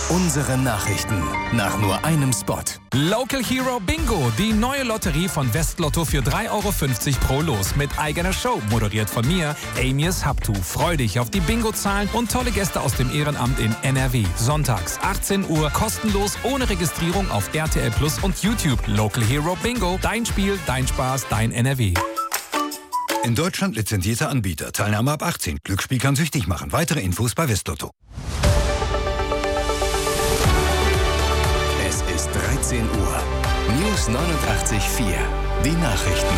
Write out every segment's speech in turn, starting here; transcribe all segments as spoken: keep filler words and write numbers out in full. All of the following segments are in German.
Unsere Nachrichten nach nur einem Spot. Local Hero Bingo, die neue Lotterie von Westlotto für drei Euro fünfzig pro Los mit eigener Show, moderiert von mir, Amias Habtu. Freu dich auf die Bingo-Zahlen und tolle Gäste aus dem Ehrenamt in N R W. Sonntags achtzehn Uhr, kostenlos, ohne Registrierung auf R T L Plus und YouTube. Local Hero Bingo, dein Spiel, dein Spaß, dein N R W. In Deutschland lizenzierter Anbieter. Teilnahme ab achtzehn. Glücksspiel kann süchtig machen. Weitere Infos bei Westlotto. Es ist dreizehn Uhr. News neunundachtzig Komma vier. Die Nachrichten.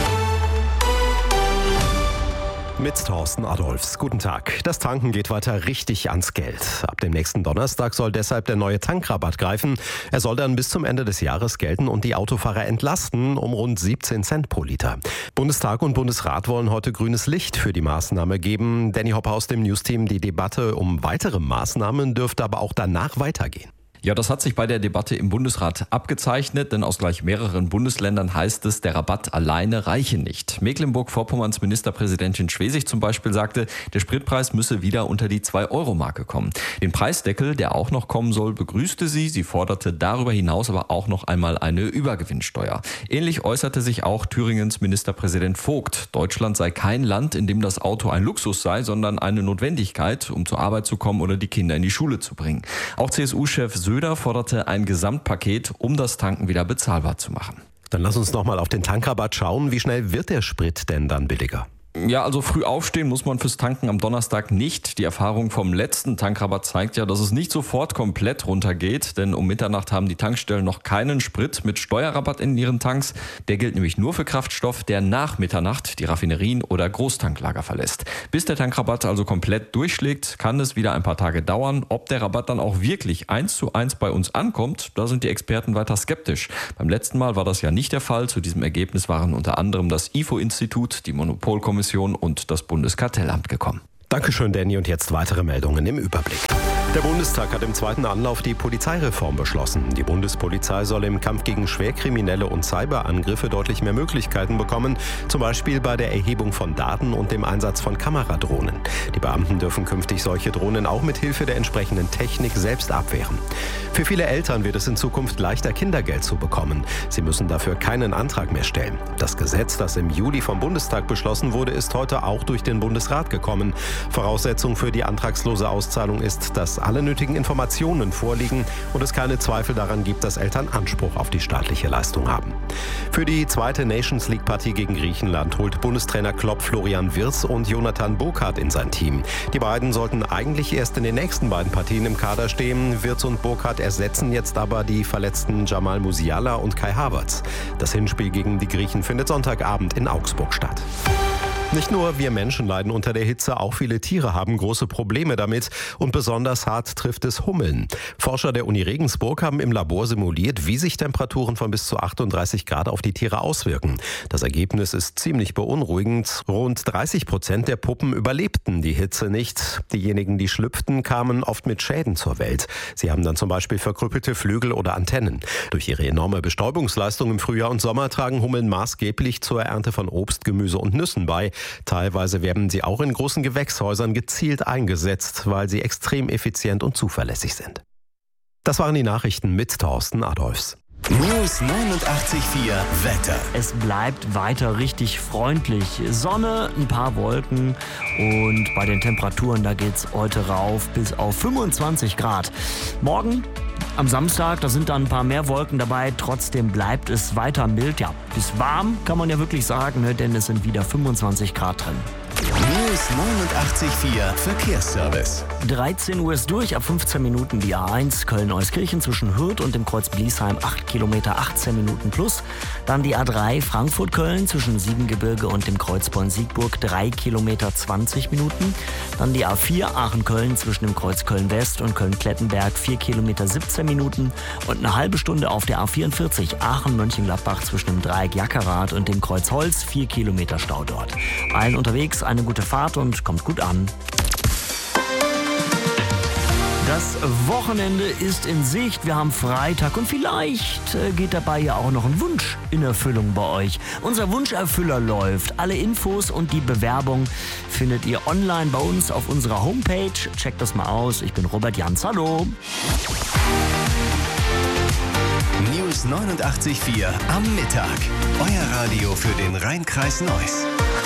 Mit Thorsten Adolfs. Guten Tag. Das Tanken geht weiter richtig ans Geld. Ab dem nächsten Donnerstag soll deshalb der neue Tankrabatt greifen. Er soll dann bis zum Ende des Jahres gelten und die Autofahrer entlasten um rund siebzehn Cent pro Liter. Bundestag und Bundesrat wollen heute grünes Licht für die Maßnahme geben. Danny Hopper aus dem Newsteam. Die Debatte um weitere Maßnahmen dürfte aber auch danach weitergehen. Ja, das hat sich bei der Debatte im Bundesrat abgezeichnet, denn aus gleich mehreren Bundesländern heißt es, der Rabatt alleine reiche nicht. Mecklenburg-Vorpommerns Ministerpräsidentin Schwesig zum Beispiel sagte, der Spritpreis müsse wieder unter die zwei Euro Marke kommen. Den Preisdeckel, der auch noch kommen soll, begrüßte sie. Sie forderte darüber hinaus aber auch noch einmal eine Übergewinnsteuer. Ähnlich äußerte sich auch Thüringens Ministerpräsident Vogt. Deutschland sei kein Land, in dem das Auto ein Luxus sei, sondern eine Notwendigkeit, um zur Arbeit zu kommen oder die Kinder in die Schule zu bringen. Auch C S U-Chef Söder forderte ein Gesamtpaket, um das Tanken wieder bezahlbar zu machen. Dann lass uns noch mal auf den Tankrabatt schauen. Wie schnell wird der Sprit denn dann billiger? Ja, also früh aufstehen muss man fürs Tanken am Donnerstag nicht. Die Erfahrung vom letzten Tankrabatt zeigt ja, dass es nicht sofort komplett runtergeht, denn um Mitternacht haben die Tankstellen noch keinen Sprit mit Steuerrabatt in ihren Tanks. Der gilt nämlich nur für Kraftstoff, der nach Mitternacht die Raffinerien oder Großtanklager verlässt. Bis der Tankrabatt also komplett durchschlägt, kann es wieder ein paar Tage dauern. Ob der Rabatt dann auch wirklich eins zu eins bei uns ankommt, da sind die Experten weiter skeptisch. Beim letzten Mal war das ja nicht der Fall. Zu diesem Ergebnis waren unter anderem das I F O-Institut, die Monopolkommission und das Bundeskartellamt gekommen. Dankeschön, Danny. Und jetzt weitere Meldungen im Überblick. Der Bundestag hat im zweiten Anlauf die Polizeireform beschlossen. Die Bundespolizei soll im Kampf gegen Schwerkriminelle und Cyberangriffe deutlich mehr Möglichkeiten bekommen, zum Beispiel bei der Erhebung von Daten und dem Einsatz von Kameradrohnen. Die Beamten dürfen künftig solche Drohnen auch mit Hilfe der entsprechenden Technik selbst abwehren. Für viele Eltern wird es in Zukunft leichter, Kindergeld zu bekommen. Sie müssen dafür keinen Antrag mehr stellen. Das Gesetz, das im Juli vom Bundestag beschlossen wurde, ist heute auch durch den Bundesrat gekommen. Voraussetzung für die antragslose Auszahlung ist, dass alle nötigen Informationen vorliegen und es keine Zweifel daran gibt, dass Eltern Anspruch auf die staatliche Leistung haben. Für die zweite Nations League-Partie gegen Griechenland holt Bundestrainer Klopp Florian Wirtz und Jonathan Burkardt in sein Team. Die beiden sollten eigentlich erst in den nächsten beiden Partien im Kader stehen. Wirtz und Burkardt ersetzen jetzt aber die verletzten Jamal Musiala und Kai Havertz. Das Hinspiel gegen die Griechen findet Sonntagabend in Augsburg statt. Nicht nur wir Menschen leiden unter der Hitze, auch viele Tiere haben große Probleme damit und besonders hart trifft es Hummeln. Forscher der Uni Regensburg haben im Labor simuliert, wie sich Temperaturen von bis zu achtunddreißig Grad auf die Tiere auswirken. Das Ergebnis ist ziemlich beunruhigend. Rund dreißig Prozent der Puppen überlebten die Hitze nicht. Diejenigen, die schlüpften, kamen oft mit Schäden zur Welt. Sie haben dann zum Beispiel verkrüppelte Flügel oder Antennen. Durch ihre enorme Bestäubungsleistung im Frühjahr und Sommer tragen Hummeln maßgeblich zur Ernte von Obst, Gemüse und Nüssen bei. Teilweise werden sie auch in großen Gewächshäusern gezielt eingesetzt, weil sie extrem effizient und zuverlässig sind. Das waren die Nachrichten mit Thorsten Adolfs. News neunundachtzig Komma vier Wetter. Es bleibt weiter richtig freundlich. Sonne, ein paar Wolken und bei den Temperaturen, da geht's heute rauf bis auf fünfundzwanzig Grad. Morgen am Samstag, da sind dann ein paar mehr Wolken dabei. Trotzdem bleibt es weiter mild. Ja, bis warm kann man ja wirklich sagen, denn es sind wieder fünfundzwanzig Grad drin. News neunundachtzig Komma vier Verkehrsservice. dreizehn Uhr ist durch, ab fünfzehn Minuten die A eins Köln-Euskirchen zwischen Hürth und dem Kreuz Bliesheim acht Kilometer, achtzehn Minuten plus. Dann die A drei Frankfurt-Köln zwischen Siebengebirge und dem Kreuz Bonn-Siegburg drei Kilometer, zwanzig Minuten. Dann die A vier Aachen-Köln zwischen dem Kreuz Köln-West und Köln-Klettenberg vier Kilometer, siebzehn Minuten. Und eine halbe Stunde auf der A vierundvierzig Aachen-Mönchengladbach zwischen dem Dreieck Jackerath und dem Kreuz Holz, vier Kilometer Stau dort. Allen unterwegs eine gute Fahrt und kommt gut an. Das Wochenende ist in Sicht. Wir haben Freitag und vielleicht äh, geht dabei ja auch noch ein Wunsch in Erfüllung bei euch. Unser Wunscherfüller läuft. Alle Infos und die Bewerbung findet ihr online bei uns auf unserer Homepage. Checkt das mal aus. Ich bin Robert Jans. Hallo. News neunundachtzig Komma vier am Mittag. Euer Radio für den Rhein-Kreis Neuss.